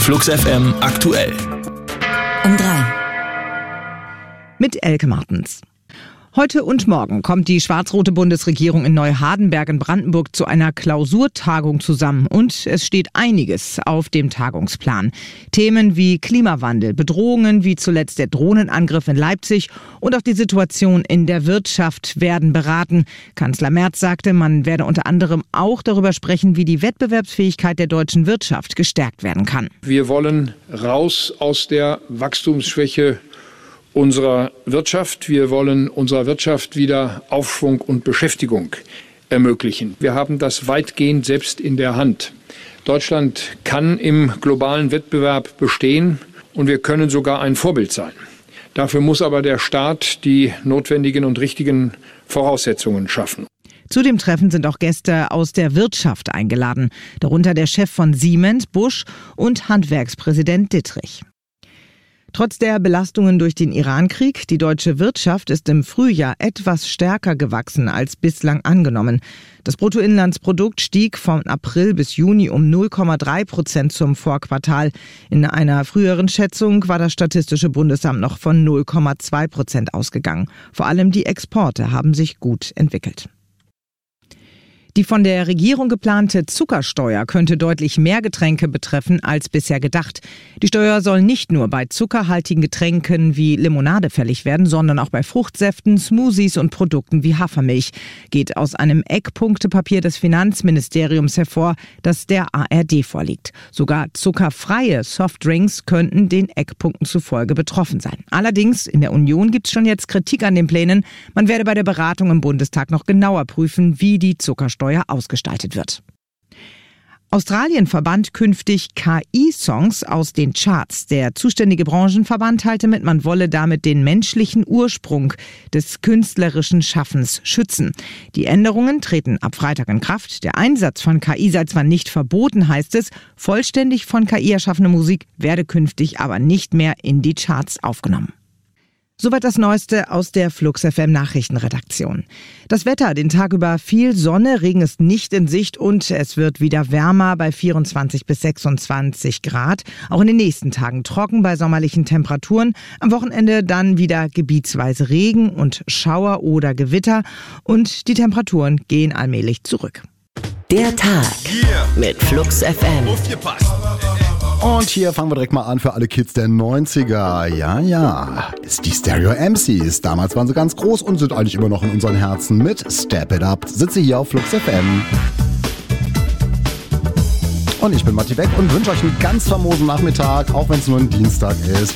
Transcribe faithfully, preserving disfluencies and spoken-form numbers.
Flux F M aktuell. Um drei. Mit Elke Martens. Heute und morgen kommt die schwarz-rote Bundesregierung in Neuhardenberg in Brandenburg zu einer Klausurtagung zusammen. Und es steht einiges auf dem Tagungsplan. Themen wie Klimawandel, Bedrohungen wie zuletzt der Drohnenangriff in Leipzig und auch die Situation in der Wirtschaft werden beraten. Kanzler Merz sagte, man werde unter anderem auch darüber sprechen, wie die Wettbewerbsfähigkeit der deutschen Wirtschaft gestärkt werden kann. Wir wollen raus aus der Wachstumsschwäche unserer Wirtschaft. Wir wollen unserer Wirtschaft wieder Aufschwung und Beschäftigung ermöglichen. Wir haben das weitgehend selbst in der Hand. Deutschland kann im globalen Wettbewerb bestehen und wir können sogar ein Vorbild sein. Dafür muss aber der Staat die notwendigen und richtigen Voraussetzungen schaffen. Zu dem Treffen sind auch Gäste aus der Wirtschaft eingeladen, darunter der Chef von Siemens, Busch, und Handwerkspräsident Dittrich. Trotz der Belastungen durch den Irankrieg, die deutsche Wirtschaft ist im Frühjahr etwas stärker gewachsen als bislang angenommen. Das Bruttoinlandsprodukt stieg von April bis Juni um null Komma drei Prozent zum Vorquartal. In einer früheren Schätzung war das Statistische Bundesamt noch von null Komma zwei Prozent ausgegangen. Vor allem die Exporte haben sich gut entwickelt. Die von der Regierung geplante Zuckersteuer könnte deutlich mehr Getränke betreffen als bisher gedacht. Die Steuer soll nicht nur bei zuckerhaltigen Getränken wie Limonade fällig werden, sondern auch bei Fruchtsäften, Smoothies und Produkten wie Hafermilch. Geht aus einem Eckpunktepapier des Finanzministeriums hervor, das der A R D vorliegt. Sogar zuckerfreie Softdrinks könnten den Eckpunkten zufolge betroffen sein. Allerdings, in der Union gibt es schon jetzt Kritik an den Plänen. Man werde bei der Beratung im Bundestag noch genauer prüfen, wie die Zuckersteuer ausgestaltet wird. Australien verbannt künftig K I-Songs aus den Charts. Der zuständige Branchenverband teilte mit, man wolle damit den menschlichen Ursprung des künstlerischen Schaffens schützen. Die Änderungen treten ab Freitag in Kraft. Der Einsatz von K I sei zwar nicht verboten, heißt es, vollständig von K I erschaffene Musik werde künftig aber nicht mehr in die Charts aufgenommen. Soweit das Neueste aus der Flux F M Nachrichtenredaktion. Das Wetter, den Tag über viel Sonne, Regen ist nicht in Sicht und es wird wieder wärmer bei vierundzwanzig bis sechsundzwanzig Grad. Auch in den nächsten Tagen trocken bei sommerlichen Temperaturen. Am Wochenende dann wieder gebietsweise Regen und Schauer oder Gewitter und die Temperaturen gehen allmählich zurück. Der Tag Yeah. mit Flux F M. Aufgepasst! Und hier fangen wir direkt mal an für alle Kids der neunziger. Ja, ja, ist die Stereo M Cs. Damals waren sie ganz groß und sind eigentlich immer noch in unseren Herzen mit Step It Up. Sitze hier auf Flux F M. Und ich bin Matti Beck und wünsche euch einen ganz famosen Nachmittag, auch wenn es nur ein Dienstag ist.